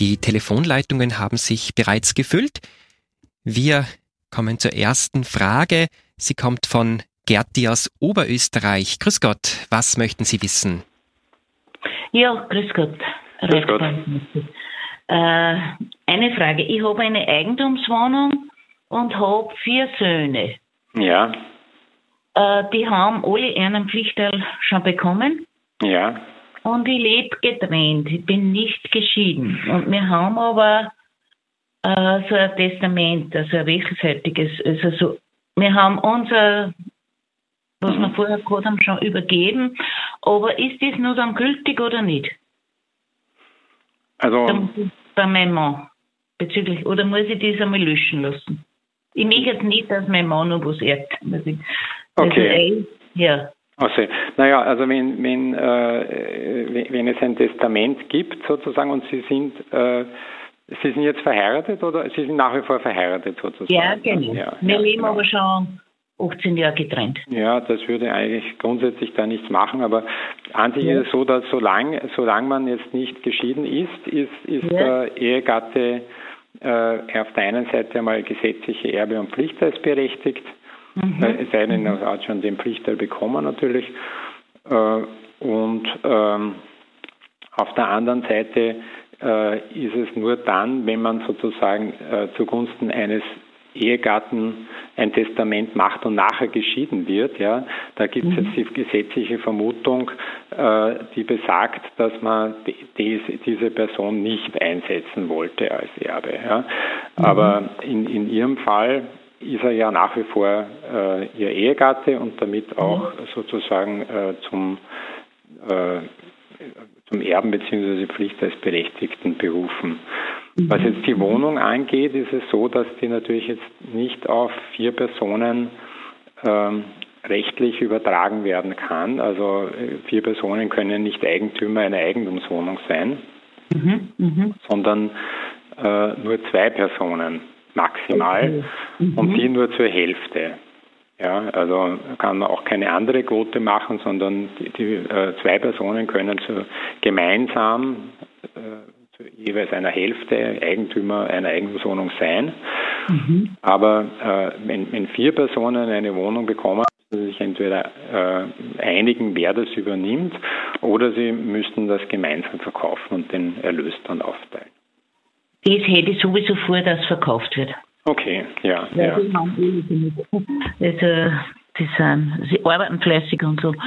Die Telefonleitungen haben sich bereits gefüllt. Wir kommen zur ersten Frage. Sie kommt von Gerti aus Oberösterreich. Grüß Gott, was möchten Sie wissen? Ja, grüß Gott. Grüß Gott. Eine Frage. Ich habe eine Eigentumswohnung und habe 4 Söhne. Ja. Die haben alle einen Pflichtteil schon bekommen. Ja. Und ich lebe getrennt. Ich bin nicht geschieden. Und wir haben aber so ein Testament, also ein wechselseitiges. Also so, wir haben unser, was wir vorher gehabt haben, schon übergeben. Aber ist das nur dann gültig oder nicht? Also bei meinem Mann bezüglich, oder muss ich das einmal löschen lassen? Ich möchte jetzt nicht, dass mein Mann noch was erbt. Okay. Ja. Also, naja, also wenn es ein Testament gibt sozusagen und Sie sind jetzt verheiratet oder Sie sind nach wie vor verheiratet sozusagen? Ja, genau. Ja, wir leben genau. aber schon 18 Jahre getrennt. Ja, das würde eigentlich grundsätzlich da nichts machen, aber an sich ist es so, dass solange man jetzt nicht geschieden ist der Ehegatte auf der einen Seite einmal gesetzliche Erbe und Pflichtteilsberechtigt, es sei denn, er hat schon den Pflichtteil bekommen natürlich, und auf der anderen Seite ist es nur dann, wenn man sozusagen zugunsten eines Ehegatten ein Testament macht und nachher geschieden wird, ja, da gibt es jetzt die gesetzliche Vermutung, die besagt, dass man diese Person nicht einsetzen wollte als Erbe. Ja. Aber in Ihrem Fall ist er ja nach wie vor Ihr Ehegatte und damit auch sozusagen zum Erben bzw. Pflichtteilsberechtigten berufen. Was jetzt die Wohnung angeht, ist es so, dass die natürlich jetzt nicht auf 4 Personen rechtlich übertragen werden kann. Also 4 Personen können nicht Eigentümer einer Eigentumswohnung sein, sondern nur 2 Personen maximal und die nur zur Hälfte. Ja, also kann man auch keine andere Quote machen, sondern die 2 Personen können gemeinsam jeweils einer Hälfte Eigentümer einer Eigentumswohnung sein. Aber wenn 4 Personen eine Wohnung bekommen, müssen sie sich entweder einigen, wer das übernimmt, oder sie müssten das gemeinsam verkaufen und den Erlös dann aufteilen. Das hätte ich sowieso vor, dass verkauft wird. Okay, ja. Sie arbeiten fleißig und so.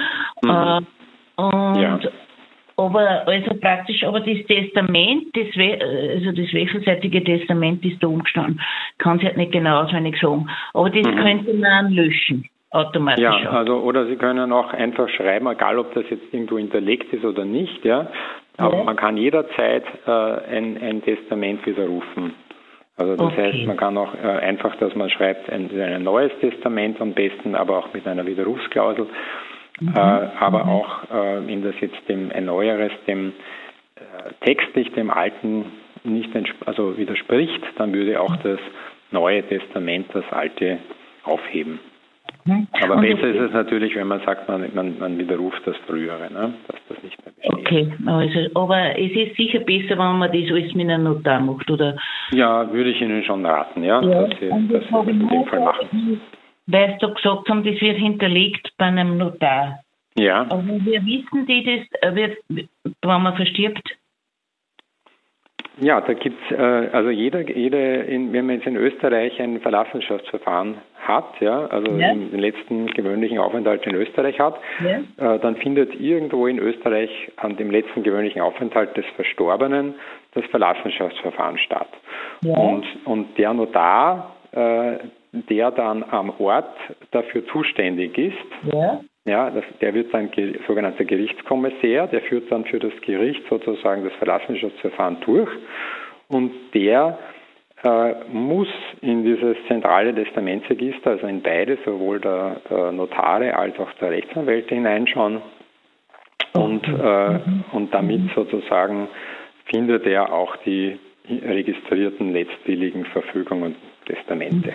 Aber also praktisch, aber das Testament, das wechselseitige Testament ist da umgestanden. Kann es halt nicht genau auswendig sagen. Aber das könnte man löschen, automatisch. Ja, also oder Sie können auch einfach schreiben, egal ob das jetzt irgendwo hinterlegt ist oder nicht, ja. Aber man kann jederzeit ein Testament widerrufen. Also das heißt, man kann auch einfach, dass man schreibt, ein neues Testament am besten, aber auch mit einer Widerrufsklausel. Aber auch, wenn das jetzt ein neueres dem textlich dem alten nicht widerspricht, dann würde auch das neue Testament das alte aufheben. Aber besser ist es natürlich, wenn man sagt, man widerruft das Frühere, ne? Dass das nicht mehr besteht. Okay, also, aber es ist sicher besser, wenn man das alles mit einem Notar macht, oder? Ja, würde ich Ihnen schon raten, dass Sie das in dem Fall machen. Weil Sie da gesagt haben, das wird hinterlegt bei einem Notar. Ja. Aber wir wissen wenn man verstirbt? Ja, da gibt's wenn man jetzt in Österreich ein Verlassenschaftsverfahren hat, den letzten gewöhnlichen Aufenthalt in Österreich hat, dann findet irgendwo in Österreich an dem letzten gewöhnlichen Aufenthalt des Verstorbenen das Verlassenschaftsverfahren statt. Ja. Und der Notar, der dann am Ort dafür zuständig ist, der wird dann sogenannter Gerichtskommissär, der führt dann für das Gericht sozusagen das Verlassenschaftsverfahren durch und der muss in dieses zentrale Testamentsregister, also in beide, sowohl der Notare als auch der Rechtsanwälte hineinschauen und damit sozusagen findet er auch die registrierten letztwilligen Verfügungen und Testamente.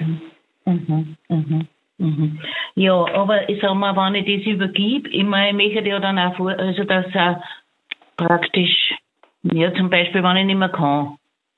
Ja, aber ich sag mal, wenn ich das übergebe, ich möchte ja dann auch dass auch praktisch, zum Beispiel, wenn ich nicht mehr kann,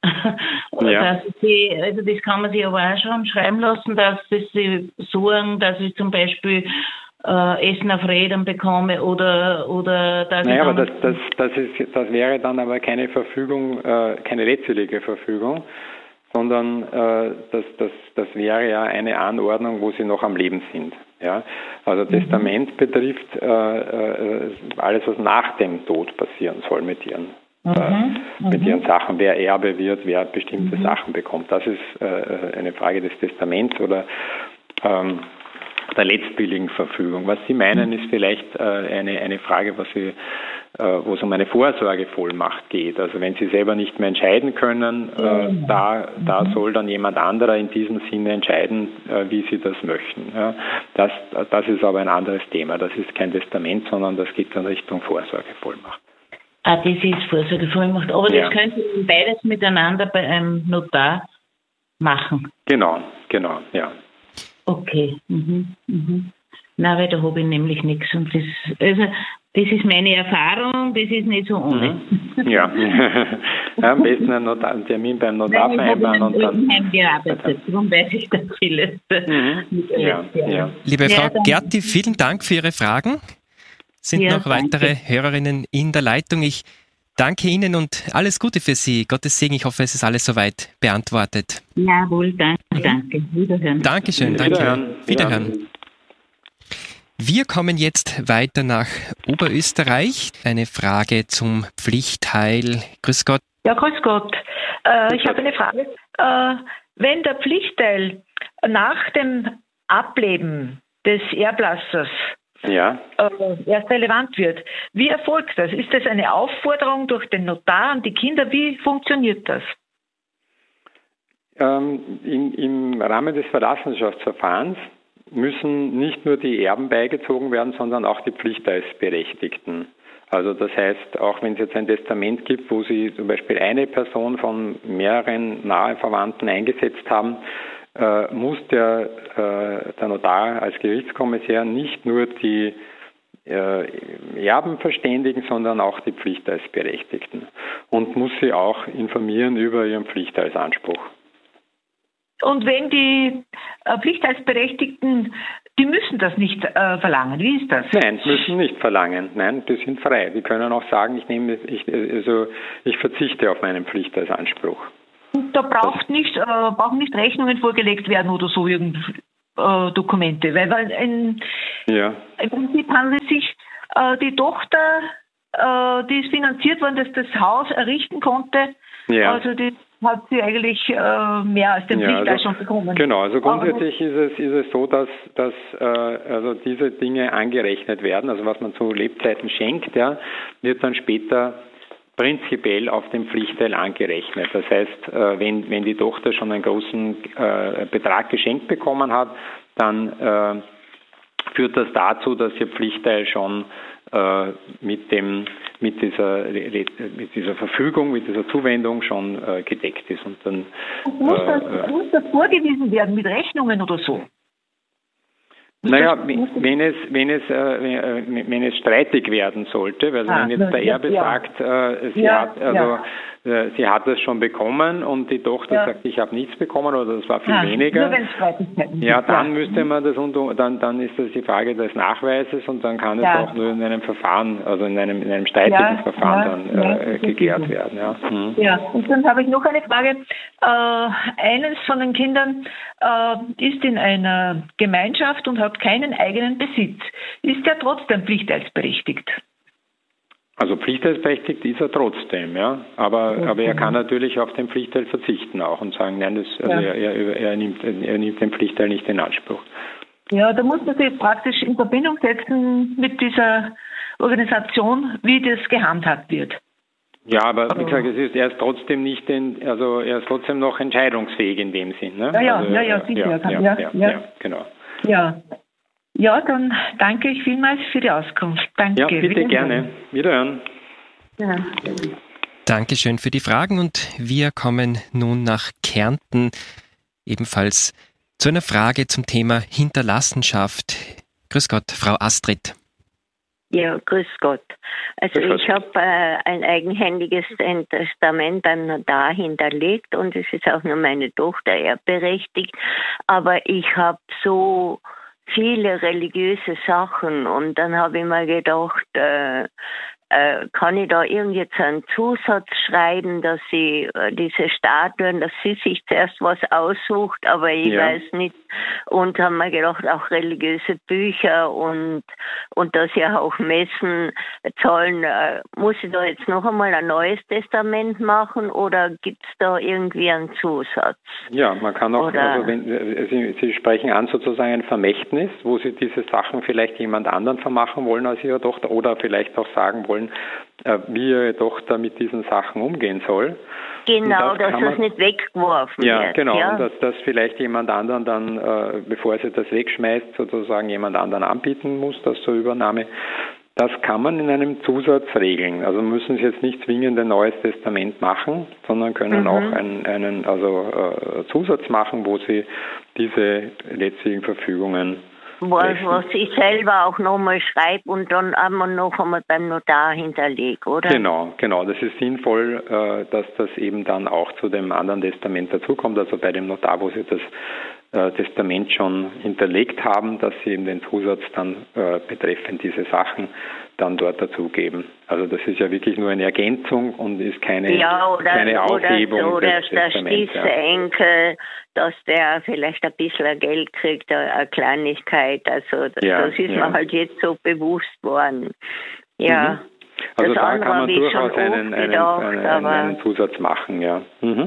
Dass sie, also das kann man sich aber auch schon schreiben lassen, dass sie sorgen, dass ich zum Beispiel Essen auf Rädern bekomme oder dass naja, aber das wäre dann aber keine Verfügung, keine letztwillige Verfügung, sondern das wäre ja eine Anordnung, wo sie noch am Leben sind. Ja? Also Testament betrifft alles, was nach dem Tod passieren soll mit ihren Sachen, wer Erbe wird, wer bestimmte Sachen bekommt. Das ist eine Frage des Testaments oder der letztwilligen Verfügung. Was Sie meinen, ist vielleicht eine Frage, wo es um eine Vorsorgevollmacht geht. Also wenn Sie selber nicht mehr entscheiden können, da soll dann jemand anderer in diesem Sinne entscheiden, wie Sie das möchten. Ja, das ist aber ein anderes Thema. Das ist kein Testament, sondern das geht dann Richtung Vorsorgevollmacht. Ah, das ist Vorsorgevollmacht. Aber das könnte beides miteinander bei einem Notar machen. Genau, ja. Okay. Na, weil da habe ich nämlich nichts. Und das ist meine Erfahrung, das ist nicht so ohne. Ja. Am besten einen Termin beim Notar vereinbaren und dann. Gearbeitet, darum weiß ich da vieles. Liebe Frau Gerti, vielen Dank für Ihre Fragen. Sind noch weitere Hörerinnen in der Leitung? Ich danke Ihnen und alles Gute für Sie. Gottes Segen, ich hoffe, es ist alles soweit beantwortet. Jawohl, danke. Wiederhören. Dankeschön, danke. Wiederhören. Wir kommen jetzt weiter nach Oberösterreich. Eine Frage zum Pflichtteil. Grüß Gott. Ja, grüß Gott. Ich habe eine Frage. Wenn der Pflichtteil nach dem Ableben des Erblassers erst relevant wird, wie erfolgt das? Ist das eine Aufforderung durch den Notar an die Kinder? Wie funktioniert das? Im Rahmen des Verlassenschaftsverfahrens müssen nicht nur die Erben beigezogen werden, sondern auch die Pflichtteilsberechtigten. Also das heißt, auch wenn es jetzt ein Testament gibt, wo Sie zum Beispiel eine Person von mehreren nahe Verwandten eingesetzt haben, muss der Notar als Gerichtskommissär nicht nur die Erben verständigen, sondern auch die Pflichtteilsberechtigten und muss sie auch informieren über ihren Pflichtteilsanspruch. Und wenn die Pflichtteilsberechtigten, die müssen das nicht verlangen, wie ist das? Nein, müssen nicht verlangen. Nein, die sind frei. Die können auch sagen, ich verzichte auf meinen Pflichtteilsanspruch. Und da brauchen nicht Rechnungen vorgelegt werden oder so Dokumente, weil im Prinzip handelt es sich die Tochter, die ist finanziert worden, dass das Haus errichten konnte. Ja. Also die hat sie eigentlich mehr als den Pflichtteil schon bekommen. Genau, also grundsätzlich ist es so, dass also diese Dinge angerechnet werden. Also was man zu Lebzeiten schenkt, wird dann später prinzipiell auf den Pflichtteil angerechnet. Das heißt, wenn die Tochter schon einen großen Betrag geschenkt bekommen hat, dann führt das dazu, dass ihr Pflichtteil schon mit dieser Verfügung, mit dieser Zuwendung schon gedeckt ist. Und dann muss das vorgewiesen werden mit Rechnungen oder so? Naja, wenn es streitig werden sollte, weil wenn jetzt der Erbe sagt, sie hat es schon bekommen und die Tochter sagt, ich habe nichts bekommen oder das war viel weniger. Dann müsste man das dann ist das die Frage des Nachweises und dann kann es auch nur in einem Verfahren, also in einem streitigen Verfahren dann geklärt werden. Ja, und dann habe ich noch eine Frage. Eines von den Kindern ist in einer Gemeinschaft und hat keinen eigenen Besitz. Ist er trotzdem pflichtteilsberechtigt? Also pflichtteilsberechtigt ist er trotzdem, aber er kann natürlich auf den Pflichtteil verzichten auch und sagen, nein, er nimmt den Pflichtteil nicht in Anspruch. Ja, da muss man sich praktisch in Verbindung setzen mit dieser Organisation, wie das gehandhabt wird. Ja, aber wie gesagt, er ist trotzdem noch entscheidungsfähig in dem Sinn. Ne? Sicher. Genau. Ja, dann danke ich vielmals für die Auskunft. Danke. Ja, bitte gerne. Wiederhören. Ja. Dankeschön für die Fragen und wir kommen nun nach Kärnten, ebenfalls zu einer Frage zum Thema Hinterlassenschaft. Grüß Gott, Frau Astrid. Ja, grüß Gott. Also ich habe ein eigenhändiges Testament beim Notar hinterlegt und es ist auch nur meine Tochter erbberechtigt. Aber ich habe so viele religiöse Sachen und dann habe ich mir gedacht, kann ich da irgendwie einen Zusatz schreiben, dass sie diese Statuen, dass sie sich zuerst was aussucht, aber ich weiß nicht. Und haben mir gedacht, auch religiöse Bücher und dass sie auch Messen zahlen. Muss ich da jetzt noch einmal ein neues Testament machen oder gibt es da irgendwie einen Zusatz? Ja, man kann auch, also wenn Sie sprechen an sozusagen ein Vermächtnis, wo Sie diese Sachen vielleicht jemand anderen vermachen wollen als Ihre Tochter oder vielleicht auch sagen wollen, wie Ihre Tochter mit diesen Sachen umgehen soll. Genau, dass das nicht weggeworfen wird. Ja, genau, und dass das vielleicht jemand anderen dann, bevor sie das wegschmeißt, sozusagen jemand anderen anbieten muss, das zur Übernahme. Das kann man in einem Zusatz regeln. Also müssen Sie jetzt nicht zwingend ein neues Testament machen, sondern können auch einen Zusatz machen, wo Sie diese letztlichen Verfügungen was ich selber auch nochmal schreibe und dann einmal noch einmal beim Notar hinterlege, oder? Genau. Das ist sinnvoll, dass das eben dann auch zu dem anderen Testament dazukommt, also bei dem Notar, wo Sie das Testament schon hinterlegt haben, dass Sie eben den Zusatz dann betreffend diese Sachen dann dort dazugeben. Also das ist ja wirklich nur eine Ergänzung und ist keine Aufhebung oder des der Testaments. Stiefenkel, dass der vielleicht ein bisschen Geld kriegt, eine Kleinigkeit. Also das ist mir halt jetzt so bewusst worden. Ja. Also da kann man durchaus einen Zusatz machen, ja.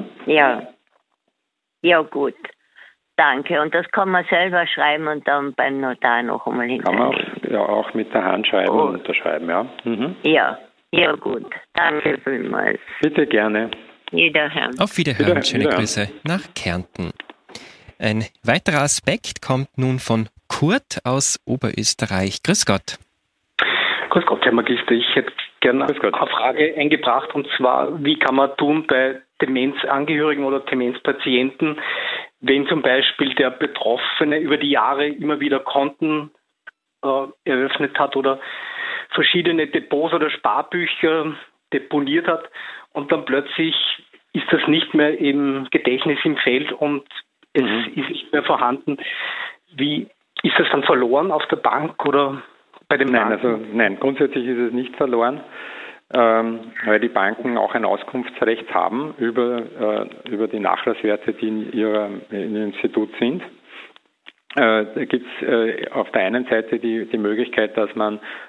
Ja, gut. Danke. Und das kann man selber schreiben und dann beim Notar noch einmal hinterlegen. Kann man auch mit der Hand schreiben und unterschreiben, ja. Ja, gut. Danke vielmals. Bitte gerne. Wiederhören. Auf Wiederhören. Schöne Grüße nach Kärnten. Ein weiterer Aspekt kommt nun von Kurt aus Oberösterreich. Grüß Gott. Grüß Gott, Herr Magister. Ich hätte gerne eine Frage eingebracht, und zwar, wie kann man tun bei Demenzangehörigen oder Demenzpatienten, wenn zum Beispiel der Betroffene über die Jahre immer wieder Konten eröffnet hat oder verschiedene Depots oder Sparbücher deponiert hat und dann plötzlich ist das nicht mehr im Gedächtnis im Feld und es ist nicht mehr vorhanden. Wie ist das dann verloren auf der Bank oder bei dem Banken? Nein, grundsätzlich ist es nicht verloren, weil die Banken auch ein Auskunftsrecht haben über die Nachlasswerte, die in ihrem Institut sind. Da gibt es auf der einen Seite die Möglichkeit, dass man